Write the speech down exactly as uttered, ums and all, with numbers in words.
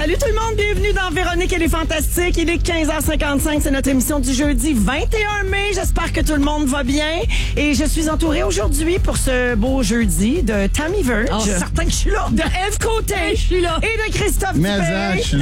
Salut tout le monde, bienvenue dans Véronique et les Fantastiques. Il est quinze heures cinquante-cinq, c'est notre émission du jeudi vingt et un mai. J'espère que tout le monde va bien. Et je suis entourée aujourd'hui pour ce beau jeudi de Tammy Verge. Oh, certain que je suis là. De Eve Côté. Je suis là. Et de Christophe Mais Dubé. ça, je suis